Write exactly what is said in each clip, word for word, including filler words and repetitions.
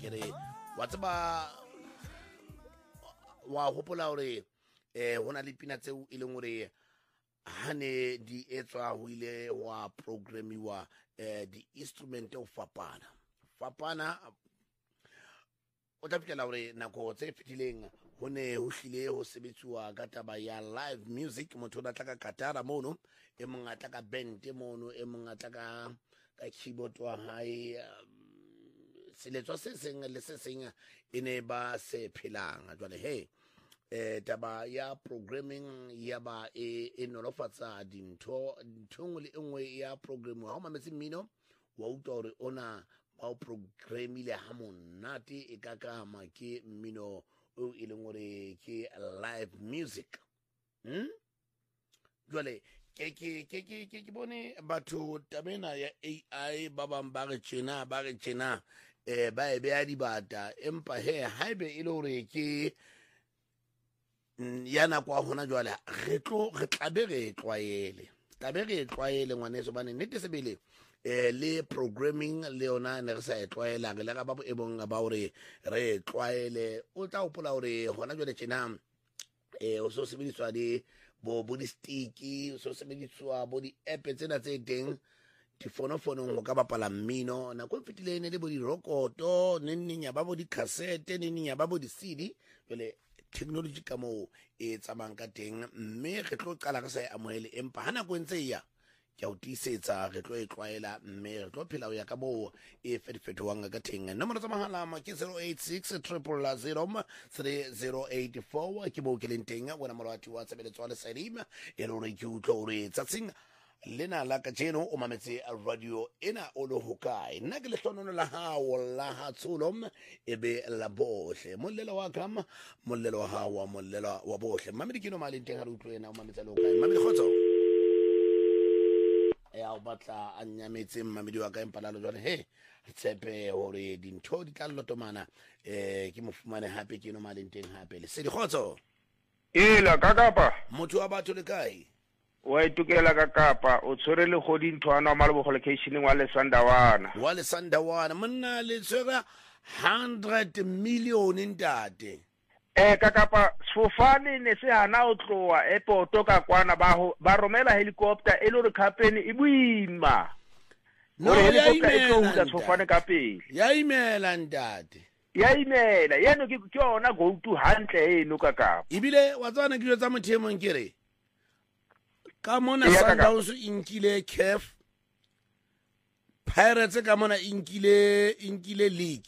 kere wa tseba wa hopola hore eh hona le pina tseo e leng hore hane di etswa ho ile wa programiwa eh di instrument o fapana fapana o tla fitela hore nako tse fitileng ho ne ho hlile ho sebetsuwa ka taba ya live music. Motho o tla ka katara mono, e mong a tla ka band mono, e mong a tla ka ka keyboard wa hae. Seletswa se seng le se seng e ne ba se phelang. Jwale he eh taba ya programming ya ba e e nolofatsa dintho ntho le engwe ya program ha o mametse mmino wa utlwa hore ona ba o programmile ha monate e ka ka ma ke mmino o e leng hore ke live music. hm Jwale ke ke ke ke ke bone batho tabena ya A I ba bang ba re tjena ba re tjena eh ba e be a dibata empa he haebe e le hore ke yana kwa hona jwale re tlo re tlabe re tlwaele tlabe re tlwaele ngwaneso bane nnete sebele eh le programming le ona ne re sa tlwaela re le ga ba bo ebong ba hore re tlwaele o tla upola hore hona jwale tjena eh o so sebediswa di bo body stick o so sebediswa bo di app tsena tse teng di fono fono go ka bapala mmino na go fitile ne le bo di rokoto nenneng ya ba bo di cassette nenneng ya ba bo di C D jole technology ka mo e tsamang ka teng mme re tlo qala ka sa amohele empa hana go ntse ya ke o tisetsa re tlo e tlwaela mme re tlo phela o ya ka bo e fetfetwang ka teng. Nomoro tsa mahala ma ke zero eight six triple zero three zero eight four ke bo ke leng teng wena molwati wa tsebeletso le sedima e le re ke utlo re tsatsing lena la ka jeno o mametse radio ena o lo hokae nna ke le hlonono la hao la ha tsulom e be la bohle molelo wa kama molelo wa hawa molelo wa bohle mamedi kino mali teng ha re utlwena o mametse lo kae mamedi khotso ya o batla a nyametse mamedi wa ka empalalo jwale he tsepe hore dintho di tla lotomana eh ke mofumane hape kino mali teng hape le se di khotso ela ka kapa motho wa batho le kae wa itukela ka kapa o tshwere le godi nthwana ma le bo locationeng wa le Sandawana wa le Sandawana monna le tswera one hundred million ntate eh ka kapa sfofane ne se hana o tloa airport ka kwana ba ba romela helicopter e le re company e buima no helicopter e tlo uta sfofane ka pele ya imela ntate ya imela yeno ke ke ona go to hantle eno ka kapa ibile wa tsana ke tsa mothemong kere ka mona Sundowns inkile C A F Pirates ka mona inkile inkile league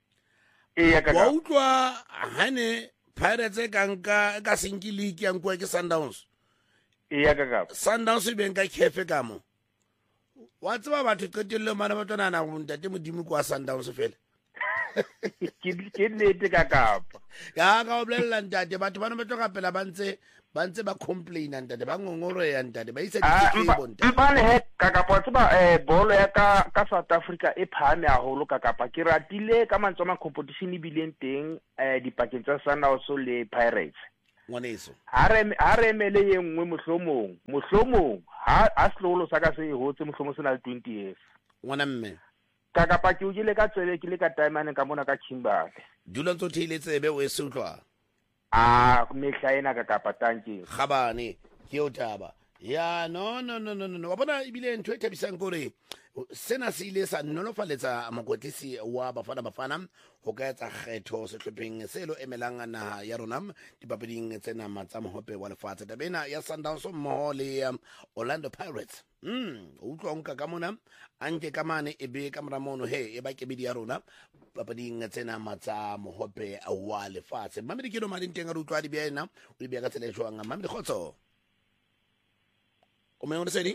e ya ka wa utlwa hane Pirates ka nka ka sinki league ya nkwa ke Sundowns e ya ka ka Sundowns be nka C A F ka mo wa tsaba batho qetelle mana ba tsana na go ntate modimo kwa Sundowns fela ke ke lete ka kapa ya ka o blella ntate batho bana ba tloga pela ba ntse ba ntse ba complain ntate ba ngongore ya ntate ba isa ditletlebo ntate ba le he ka kapa tsaba eh bolo ya ka ka South Africa e phame a holo ka kapa ke ratile ka mantsoma competition e bileng teng eh dipakeng tsa Sundowns le Pirates ngwaneso ha re ha re mele ye nngwe mohlomong mohlomong ha a slolo sa ka se hotse mohlomong sena le twenty years ngwana mme ka kapa ke o jile ka tsele ke le ka timeane ka mona ka Kimberley dula ntse thile tsebe o e sutlwa ah mehla ena ka kapa tanke gabane ke o taba ya no no no no no wa bona ibile ntwe thabisang gore sena se ile sa nolofaletsa mokotlisi wa bafana bafana ho ka etsa kgetho sehlopheng se lo emelang naha ya rona dipapading tsena matsa mohope wa lefatshe tabena ya Sundowns mmoho le Orlando Pirates mm o utlwa nka ka mona anke ka mane e be ka mora mono he e ba ke bidi ya rona papading tsena matsa mohope wa lefatshe mamedi ke no mali teng a utlwa di bena o di bia ka tsela jwang mamedi khotso o me o se di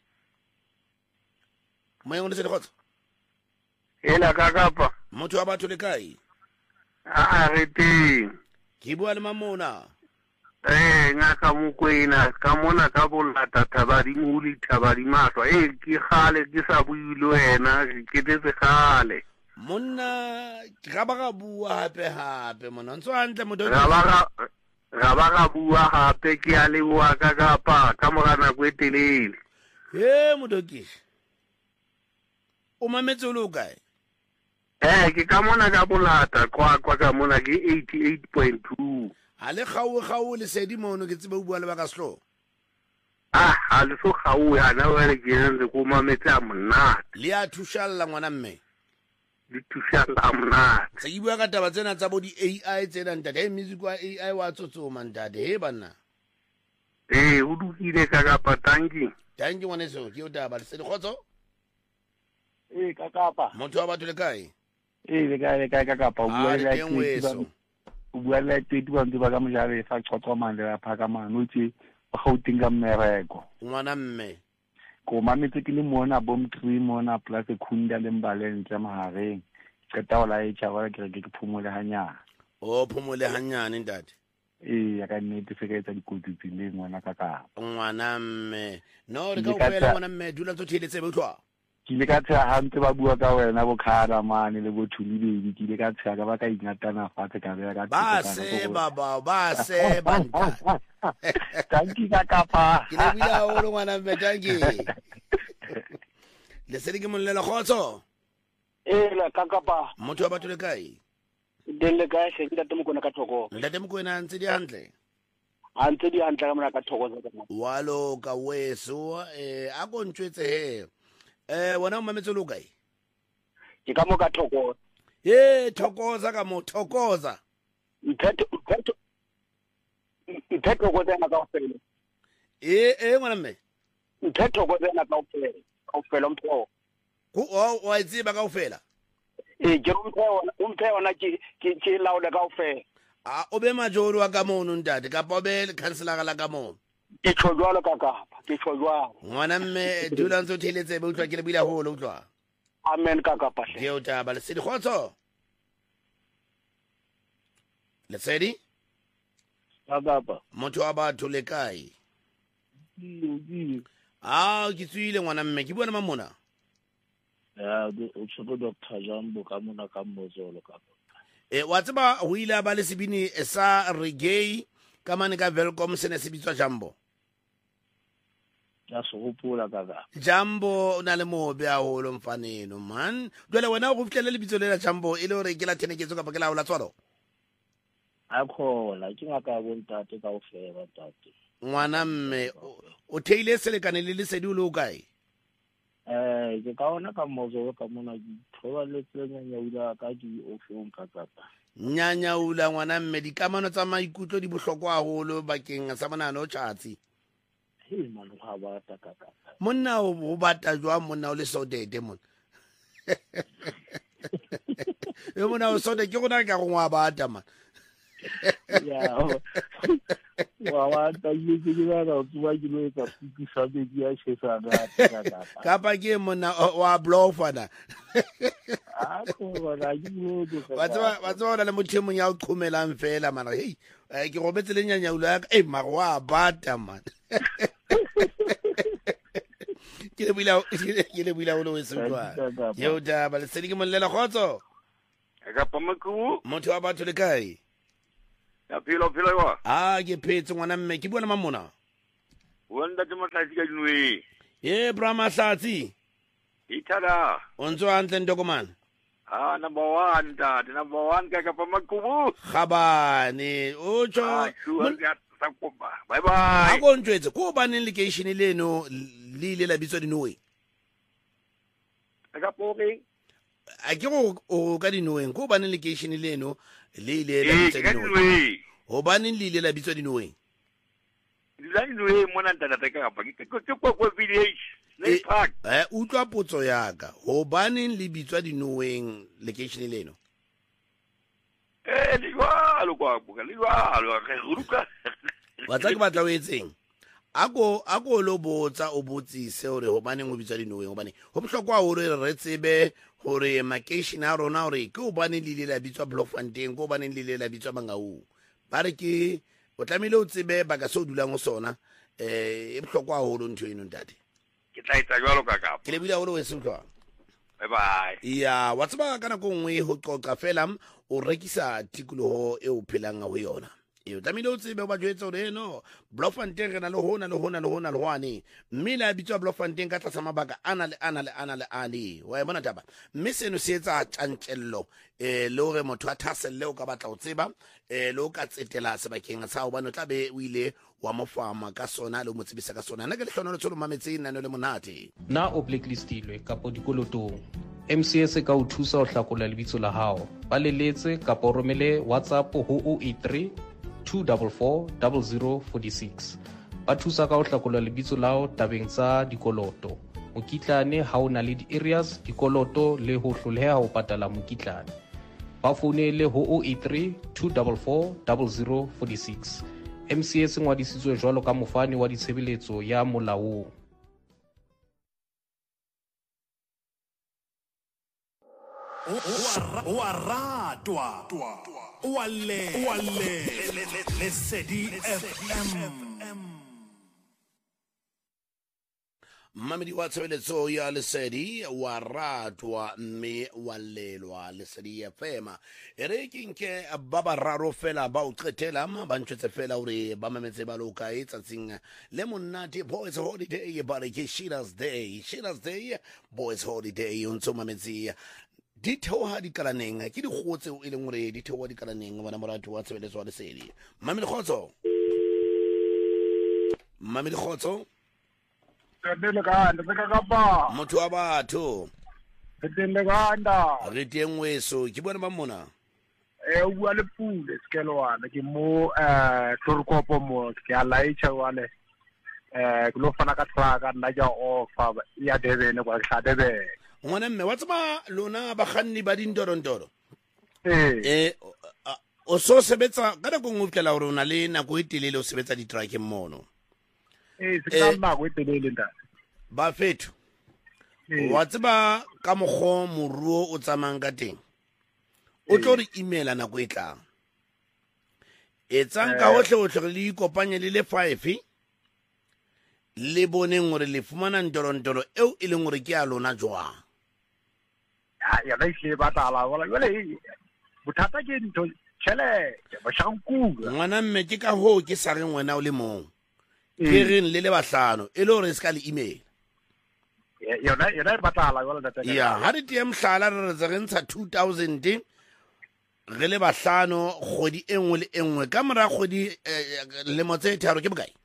Mai ngone se di khotso ela ka kapa motho wa batho le kae a re teng ke bua le mamona eh ngaka mokwena ka mona ka bolata tabadi muli tabadi matwa eh ke khale ke sa buile wena ke tse khale monna ga ba ga bua hape hape mona ntse hantle mododi ga ba ga ga ba ga bua hape ke a le bua ka kapa ka morana go etelele he mododi o mametse o lo kae Eh ke ka mona ka bolata kwa kwa ka mona ke eighty-eight point two. Ha le kgaue kgaue le sedi mono ke tsebe o bua le ba ka sehloho. Ah ha le so kgaue ana wele ke re ko mametse a monate. Le a thushalla ngwana mme. Di thushalla a monate. Se ibua ka taba tsena tsa bo di A I tsena ntate e music wa A I wa tsotsoma ntate he banna. Eh o dukile ka ka patangi. Tangi ngwana so ke o taba se di khotso. Eh ka kapa. Motho wa batho le kae? Eh le kae le kae ka kapa o bua le teng o bua le tete ba ntse ba ka mojare fa tshotso mane la phaka mane o tse ba Gauteng ka mmereko. Ngwana mme. Ko mametse ke le mona bom tree mona plus khunda le mbalentle mahareng. Qeta ola e tshaba ke re ke phumole hanyana. O phumole hanyane ntate. Eh ya ka nnete se ka etsa dikotsi tsileng ngwana ka ka. Ngwana mme. No re ka o fela ngwana mme dula ntse theletse be utlwa. Ke ile ka tsaya hantse ba bua ka wena bo khara mane le bo thulibedi ke ile ka tsaya ka ba ka ingatana fatshe ka be ka ba se baba ba se banta tanki ka kapa ke le bila o lo ngwana mme tanki le sedi ke mollela khotso eh la ka kapa motho wa batho le kae delle ka se ke tatemo kona ka thoko ntate mo kona ntse di hantle a ntse di hantle ka mona ka thoko tsa kana walo ka weso eh a go ntshwetse he eh wona o mametse lo kae ke ka mo ka thoko eh thokoza ka mo thokoza mphetho mphetho mphetho go tsena ka ofela eh eh ngwana mme mphetho go tsena ka ofela ka ofela mpho go o wa itsiba ka ofela eh ke mpho mpho ona ke ke laola ka ofela a o be majoro wa ka mono ntate ka pobe councilor la ka mono ke tshojwalo ka kapa ke tshojwalo ngwana mme dula ntse o theletse be utlwa ke le bila holo utlwa amen ka kapa hle ke o taba le sedi khotso le sedi ka kapa motho wa batho le kae di ah ke tswile ngwana mme ke bua na mamona ya o tshoko Doctor Jambo ka mona ka mmozolo ka e wa tseba ho ile ba le sebini sa reggae ka mane ka welcome sene se bitswa Jambo ya so hopola kaka Jambo o na le mobe a holo mfaneno man jwale wena go fitlhela le bitso le la Jambo ile hore ke la teneketso ka bakela o la tswalo a khola ke ngaka bo ntate ka o fela tate ngwana mme o theile selekane le le sedi o le o kae eh ke ka ona ka mozo ka mona di thoba le tsenya nyaula ka di ofong ka kapa nyanyaula ngwana mme dikamano tsa maikutlo di bohlokwa haholo bakeng sa monana o tjhatsi he mano ha ba ta ka ka monna o bata jwa monna o le sodete monna yo monna o sodete ke gona ka go ngwa bata man ya wa wa ta yi ke ba ra tsuba ke lo ka puki sa be di a shesa ga ta ka ka pa ke monna wa blofana a ko ra di lo do ka wa tswa wa tswa le mothemo ya o qhomelang fela mana hey ke go betse le nyanyaula ka eh magwa bata man ke le bila ke le bila o lo setswa yo da ba le sedi ke mollela khotso Ka pamaku motho wa batho le kae ya philo philo wa ah ke phetse ngwana mme ke bua le mamona wanda ke matlhatsi ka dinwe eh brahma hlatsi ithada o ntso antle ntokomane ah number one dad number one ka ka pamaku khabane o tsho sa kopa bye bye a go ntwetse ko baneng location leno le ile la bitswa dinowe ka poke a ke go o ka dinoweng ko baneng location leno le ile la bitswa dinowe ho baneng le ile la bitswa dinowe la dinowe mona ntata ka kapa ke ke kwa kwa village le park eh utlwa potso yaka ho baneng le bitswa dinoweng location leno eh le jwalo kwa buka le jwalo ga ruka wa tsa ke batla o etseng ako ako lo botsa o botsise hore ho baneng o bitswa dinoweng ho baneng ho bohlokwa hore re tsebe hore makeishene a rona hore ke ho baneng le ile la bitswa Bloemfontein ko baneng le ile la bitswa Mangaung ba re ke o tlamehile o tsebe ba ka se o dulang ho sona eh e bohlokwa haholo ntho eno ntate ke tla etsa jwalo ka kapa ke le bila hore we se utlwa bye bye ya wa tseba kana go nngwe ho qoqa fela o rekisa tikoloho e o phelang ho yona e tlamehile o tsebe o ba jwetse gore no Bloemfontein re na le hona le hona le hona le hwane mme la bitswa Bloemfontein ka tlasa mabaka ana le ana le ana le ane wa bona taba mme seno se etsa tjantjello eh le hore motho a thaselle o ka batla o tseba eh le o ka tsetela sebakeng sa o bana tla be o ile wa mofama ka sona le mo tsebisa ka sona nna ke le hlona le tsholo mametseng nna le monate na o blacklistilwe kapo dikolotong M C S ka o thusa o hlakola lebitso la hao ba leletse kapo romele WhatsApp ho zero eight three two four four zero zero four six ba thusa ka o hlakola lebitso lao tabeng tsa dikoloto mokitlane ha o na le di-areas dikoloto le ho hloleha ho patala mokitlane ba founele ho zero eight three two four four zero zero four six M C S ngwadisitswe jwalo ka mofani wa ditshebeletso ya molaong. Wa ratwa wa le wa le Lesedi F M Mamedi wa tshebeletso ya Lesedi wa ratwa mme wa lelwa Lesedi F M ere ke nke ba bararo fela ba o qetela ma ba ntshetse fela hore ba mametse ba loka e tsatsing le monate boys holiday ba re ke Shira's Day Shira's Day boys holiday o ntso mametse di theoha di kalaneng ke di gotse o ile ngore di theoha di kalaneng bana moratu wa tshebeletso wa Lesedi Mamedi Khotso Mamedi Khotso Tendele kanda bekakapa motho wa batho tendele kanda re teng weso ke bona ba mona e o bua le pule skelwana ke mo eh Tlhorokopo mo ke a laitha wale eh ke lo fana ka traka nna ja offer ya Durban kwa hla Durban ngwana mme wa tsaba lona ba kganni ba dintorontoro eh eh o so sebetsa ka nako ngwe fela hore ona le nako e telele o sebetsa di truck mono eh se ka nna go telele nda ba fethu wa tsaba ka mogho moruo o tsamang ka teng o tlo re email ana go etlang e tsanka hohle hohle le ikopanye le le five le boneng gore le fumana ntorontoro eo e leng gore ke a lona jwang ya ba ile ba tala wala jole bothata ke ntho tshele ba shankula ngwana mme ke ka ho ke sa reng wena o le mong ke reng le le bahlano e le hore se ka le email yona yona ba tala wala data ya ha re tie mhlala re re re ntsha two thousand re le bahlano kgodi e nngwe le enngwe ka mora kgodi le motse tharo ke bokae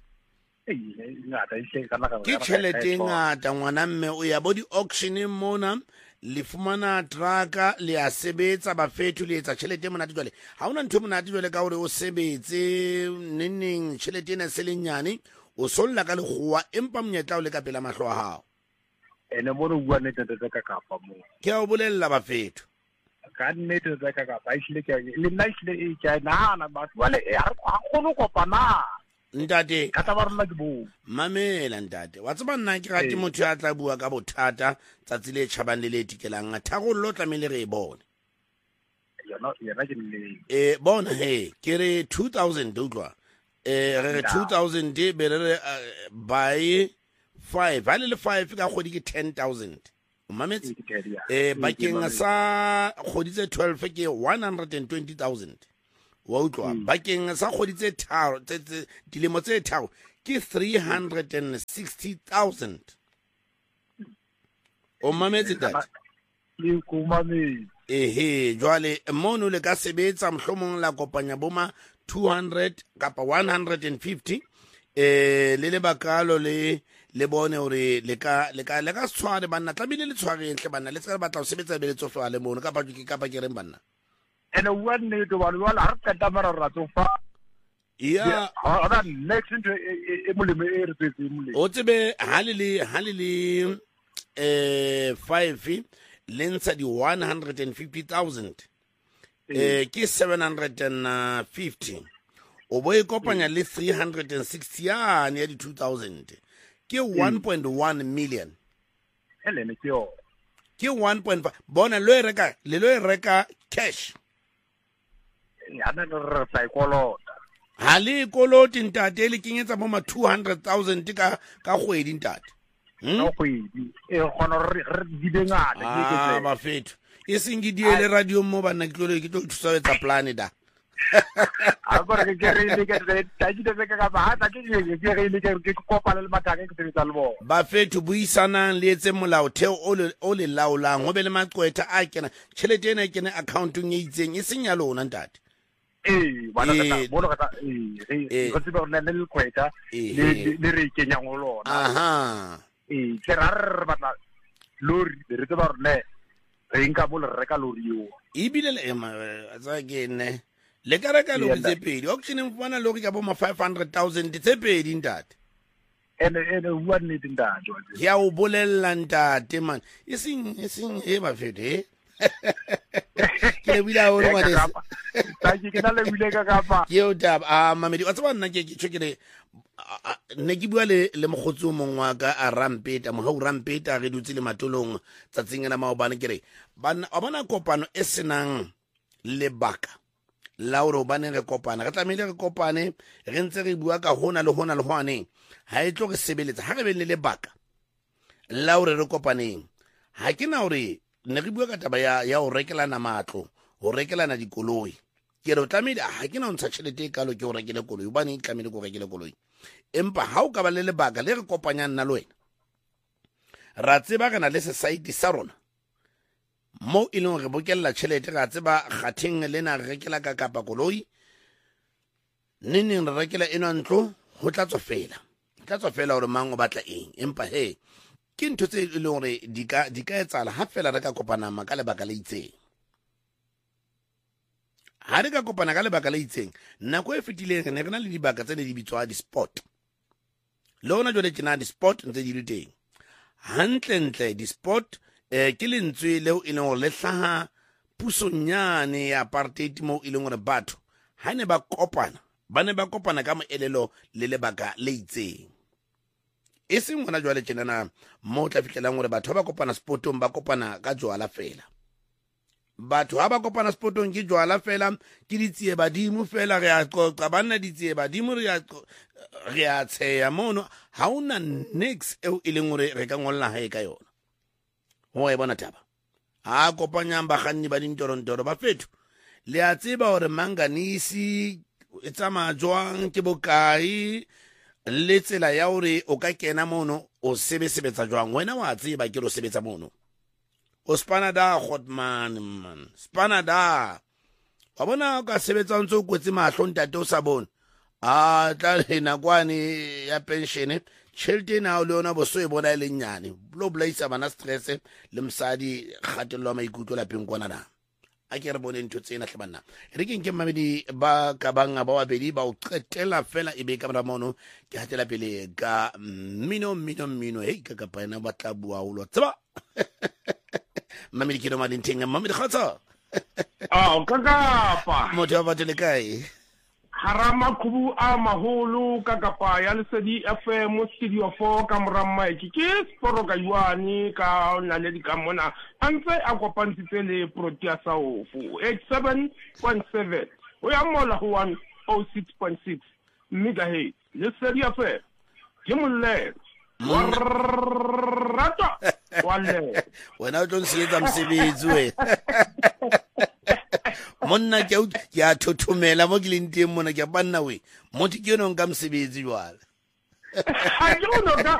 ke tšhelete ngata ngwana mme o ya bo di-auctioneng mona le fumana traka le a sebetsa ba fethu le etsa tšhelete monate jwale ha ona ntho monate jwale ka gore o sebetse neneng tšhelete ena se lenyane o solla ka lekgowa empa monyetla o le ka pela mahlo a hao ene mo re bua nnete tsa ka kapa mo ke a o bolella ba fethu ka nnete tsa ka kapa ile ke le nna ile e ka nahana ba wale ha kgone kopana ntate ka taba rona ke bo mamela ntate wa tseba nna ke rate motho ya tla bua ka bothata tsatsi le tšhabang le le tikelang thagollo tlamehile re e bone yona yena ke le eh bona he ke re two thousand utlwa eh re re two thousand be re re by five ha le five ka kgodi ke ten thousand o mametse eh bakeng sa kgodi tse twelve ke one hundred twenty thousand wa utlwa bakeng sa kgodi tse tharo tse dilemo tse tharo ke three hundred sixty thousand o mametse tata le ko mametse ehe jwale mono le ka sebetsa mhlomong la kopanya boma two hundred kapa one hundred fifty eh le le bakalo le le bone hore le ka le ka le ka tshware banna tlamile le tshwarentle banna le tsaka batla go sebetsa beletso fa le mono kapa ke kapa ke reng banna ene one ne to ba wala ha ka tamara ratso fa ya ara next into e molemo e re tsetse molemo o tsebe ha le le ha le le eh five le ntsha di one hundred fifty thousand eh ke seven hundred fifty o bo e kopanya le three hundred sixty ya ne di two thousand ke one point one million ele ne ke o ke one point five bona lo e reka le lo e reka cash ya na re sa ikolota ha le koloti ntate le kenyetsa mo ma two hundred thousand ka ka kgwedi ntate no kgwedi e gona re di bengana ke ah ba fethu e seng ke diele radio mo bana ke tlo ke tlo thusa etsa plan da a gore ke re ile ke re taji de ka ka ba ta ke ke re ile ke kopana le mataka ke tse tsa lebo ba fethu buisanang le etse molaotheo o le o le laolang go be le maqwetha a kena tšhelete ena ke ne accountong e itseng e seng ya lona ntate eh bana ka bona ka eh go tseba rena le kweta le le re kenya go lona aha eh ke rar batla lori re tseba rena re nka bo le reka lori yo ibile le ema tsa ke ne le ka reka lori tse pedi auction e mfana lori ka bo ma five hundred thousand tse pedi ntate ene ene one need ntate ya o bolella ntate man ising ising e ba fete ke le bila o re wa ta ke na le bile ka kapa ke o tab a mamedi wa tsaba nna ke ke tshekele ne ke bua le le mogotsi mongwa ka a rampeta mo ha o rampeta re dutse le matolong tsatsing ena maobane kere bana bana kopano e senang lebaka la o bana re kopana re tlamehile re kopane re ntse re bua ka hona le hona le hwane ha e tlo re sebeletsa ha re be le lebaka la o re re kopaneng ha ke na hore ne re bua ka taba ya ya o rekelana matlo o rekelana dikoloi ke re o tlamehile ha ke na o ntsha tšhelete e kalo ke o rekele koloi o bane e tlamehile ko rekele koloi empa ha o ka ba le lebaka le re kopanyang nna le wena ra tseba kana le society sa rona mo e leng re bokella tšhelete ra tseba kgatheng lena re rekela ka kapa koloi neneng re rekela ena ntlo ho tla tsofela tla tsofela hore mang o batla eng empa he ke ntho tse e leng hore di ka di ka etsala ha fela re ka kopana ma ka lebaka le itseng ha re ka kopana ka lebaka le itseng nako e fetileng re ne re na le dibaka tse ne di bitswa di-sport le ona jwale ke na di-sport ntse di le teng hantlentle di-sport um ke lentswe leo e leng gore le hlaha pusonyane ya apartheid mo e leng gore batho ha ne ba kopana ba ne ba kopana ka moelelo le lebaka le itseng e seng gona jwale tjenana mo o tla fitlhelang gore batho ba ba kopana sportong ba kopana ka jwala fela batho ha ba kopana sportong ke jwala fela ke ditsie badimo fela re a qoqa banna ditsie badimo re a re a tsheya mono ha una next eo e leng gore re ka ngolla ha e ka yona ho e bona taba ha kopanyang ba ganni ba dintorontoro ba fethu le a tseba gore manganisi e tsamaya jwang ke bokai le tsela ya gore o ka kena mono o sebe sebetsa jwang wena wa tseba ke ro sebetsa mono o spana da Godman man spana da wa bona ka sebetsa ntse o kwetse mahlo ntate o sa bona a tla lena kwane ya pension tšhelete na o le yona bo so e bona le nyane lo blaisa bana stress le msadi kgatello maikutlo lapeng kwana na a ke re bone ntho tsena hle banna re ke nke mamedi ba ka banga ba babedi ba o qetela fela e be ka mara mono ke hatela pele ka mino mino mino hey ka ka paena ba tla bua o lo tsaba mamedi ke no madinteng mamedi khatsa ah o ka ka pa mo twa batho le kae harama khubu a maholo ka kapa ya lesedi F M studio four ka morama e ke sporo ka yuani ka na le di ka mona antse a kopantse le Protea South eighty-seven point seven o ya mola ho one oh six point six megahertz lesedi F M ke molle rata wale wena o tlo nsietsa msebetsi we monna ke ke a thothomela mo ke leng teng mona ke a banna we motho ke yona nka mosebetsi jwale ha ke no ka